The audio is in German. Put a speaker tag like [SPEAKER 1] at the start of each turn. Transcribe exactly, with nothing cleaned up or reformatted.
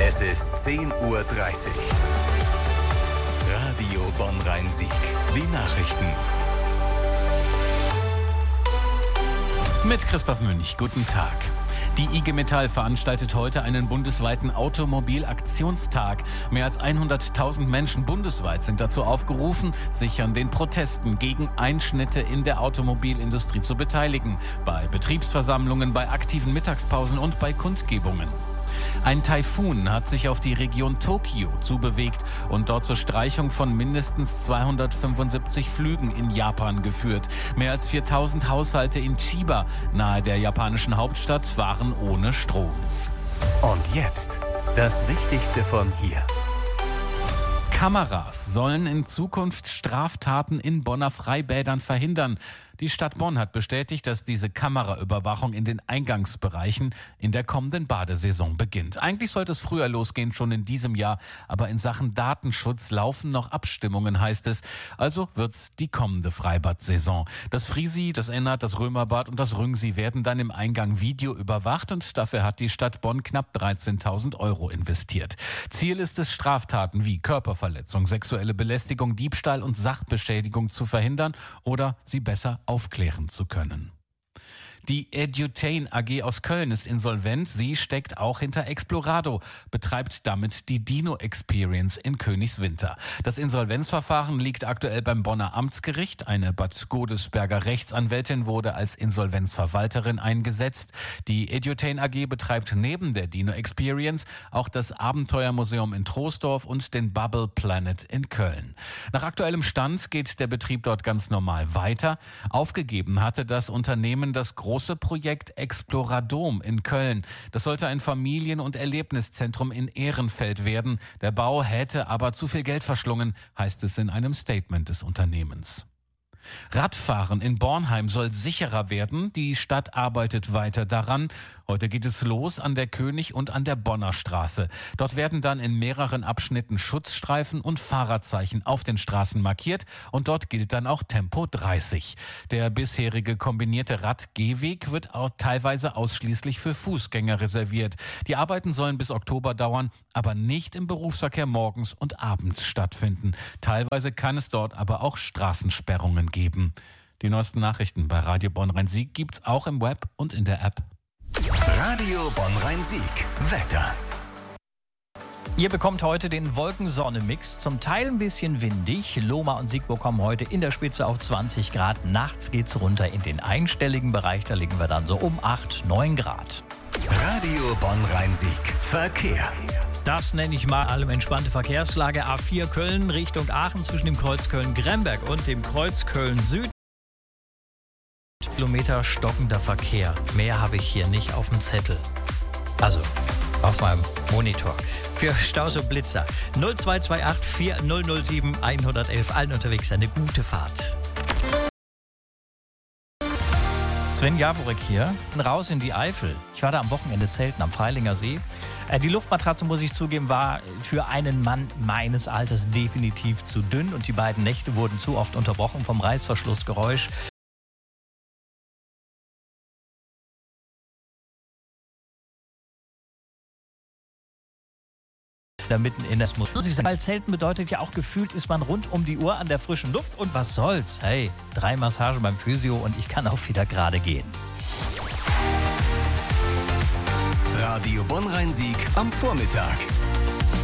[SPEAKER 1] Es ist zehn Uhr dreißig. Radio Bonn-Rhein-Sieg. Die Nachrichten.
[SPEAKER 2] Mit Christoph Münch. Guten Tag. Die I G Metall veranstaltet heute einen bundesweiten Automobilaktionstag. Mehr als hunderttausend Menschen bundesweit sind dazu aufgerufen, sich an den Protesten gegen Einschnitte in der Automobilindustrie zu beteiligen. Bei Betriebsversammlungen, bei aktiven Mittagspausen und bei Kundgebungen. Ein Taifun hat sich auf die Region Tokio zubewegt und dort zur Streichung von mindestens zweihundertfünfundsiebzig Flügen in Japan geführt. Mehr als viertausend Haushalte in Chiba, nahe der japanischen Hauptstadt, waren ohne Strom.
[SPEAKER 1] Und jetzt das Wichtigste von hier.
[SPEAKER 2] Kameras sollen in Zukunft Straftaten in Bonner Freibädern verhindern. Die Stadt Bonn hat bestätigt, dass diese Kameraüberwachung in den Eingangsbereichen in der kommenden Badesaison beginnt. Eigentlich sollte es früher losgehen, schon in diesem Jahr, aber in Sachen Datenschutz laufen noch Abstimmungen, heißt es. Also wird's die kommende Freibad-Saison. Das Friesi, das Ennert, das Römerbad und das Rüngsi werden dann im Eingang Video überwacht und dafür hat die Stadt Bonn knapp dreizehntausend Euro investiert. Ziel ist es, Straftaten wie Körperverletzung, sexuelle Belästigung, Diebstahl und Sachbeschädigung zu verhindern oder sie besser aufklären zu können. Die Edutain A G aus Köln ist insolvent. Sie steckt auch hinter Explorado, betreibt damit die Dino Experience in Königswinter. Das Insolvenzverfahren liegt aktuell beim Bonner Amtsgericht. Eine Bad Godesberger Rechtsanwältin wurde als Insolvenzverwalterin eingesetzt. Die Edutain A G betreibt neben der Dino Experience auch das Abenteuermuseum in Troisdorf und den Bubble Planet in Köln. Nach aktuellem Stand geht der Betrieb dort ganz normal weiter. Aufgegeben hatte das Unternehmen das große große Projekt Exploradom in Köln. Das sollte ein Familien- und Erlebniszentrum in Ehrenfeld werden. Der Bau hätte aber zu viel Geld verschlungen, heißt es in einem Statement des Unternehmens. Radfahren in Bornheim soll sicherer werden. Die Stadt arbeitet weiter daran. Heute geht es los an der König- und an der Bonner Straße. Dort werden dann in mehreren Abschnitten Schutzstreifen und Fahrzeichen auf den Straßen markiert und dort gilt dann auch Tempo dreißig. Der bisherige kombinierte Rad-Gehweg wird auch teilweise ausschließlich für Fußgänger reserviert. Die Arbeiten sollen bis Oktober dauern, aber nicht im Berufsverkehr morgens und abends stattfinden. Teilweise kann es dort aber auch Straßensperrungen geben. Die neuesten Nachrichten bei Radio Bonn-Rhein-Sieg gibt's auch im Web und in der App.
[SPEAKER 1] Radio Bonn-Rhein-Sieg. Wetter.
[SPEAKER 3] Ihr bekommt heute den Wolken-Sonne-Mix. Zum Teil ein bisschen windig. Lohmar und Siegburg kommen heute in der Spitze auf zwanzig Grad. Nachts geht's runter in den einstelligen Bereich. Da liegen wir dann so um acht, neun Grad.
[SPEAKER 1] Radio Bonn-Rhein-Sieg. Verkehr.
[SPEAKER 3] Das nenne ich mal allem entspannte Verkehrslage. A vier Köln Richtung Aachen zwischen dem Kreuz Köln-Gremberg und dem Kreuz Köln-Süd. Kilometer stockender Verkehr. Mehr habe ich hier nicht auf dem Zettel. Also auf meinem Monitor. Für Staus und Blitzer null zwei zwei acht vier null null sieben eins eins eins. Allen unterwegs eine gute Fahrt. Sven Jaworek hier. Raus in die Eifel. Ich war da am Wochenende zelten am Freilinger See. Die Luftmatratze, muss ich zugeben, war für einen Mann meines Alters definitiv zu dünn und die beiden Nächte wurden zu oft unterbrochen vom Reißverschlussgeräusch. Da mitten in das Muss ich sagen, weil Zelten bedeutet ja auch gefühlt, ist man rund um die Uhr an der frischen Luft und was soll's? Hey, drei Massagen beim Physio und ich kann auch wieder gerade gehen.
[SPEAKER 1] Radio Bonn-Rhein-Sieg am Vormittag.